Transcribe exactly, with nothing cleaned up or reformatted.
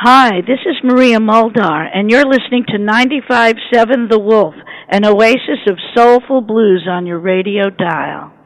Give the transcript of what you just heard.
Hi, this is Maria Muldar, and you're listening to ninety-five point seven The Wolf, an oasis of soulful blues on your radio dial.